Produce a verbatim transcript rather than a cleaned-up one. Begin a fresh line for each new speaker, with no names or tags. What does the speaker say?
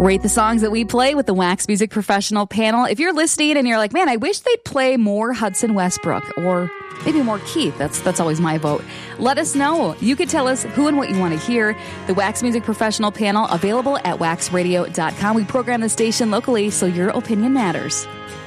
Rate the songs that we play with the Wax Music Professional panel. If you're listening and you're like, man, I wish they'd play more Hudson Westbrook or maybe more Keith. That's that's always my vote. Let us know. You could tell us who and what you want to hear. The Wax Music Professional panel available at wax radio dot com. We program the station locally, so your opinion matters.